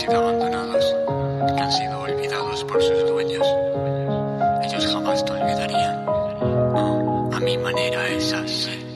sido abandonados, que han sido olvidados por sus dueños. Ellos jamás te olvidarían. No, a mi manera es así.